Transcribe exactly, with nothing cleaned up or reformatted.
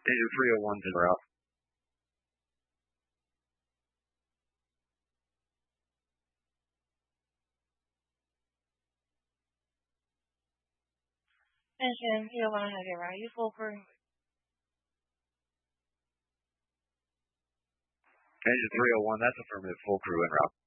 Engine three oh one's en route. Engine three oh one, have you arrived? You full crew. Engine three oh one, that's affirmative, full crew en route.